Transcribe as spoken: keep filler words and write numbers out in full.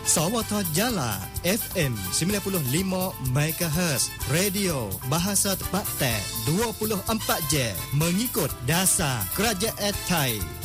Sawata Jala F M sembilan puluh lima megahertz, radio bahasa Tempatan dua puluh empat jam mengikut dasar Kerajaan Thai.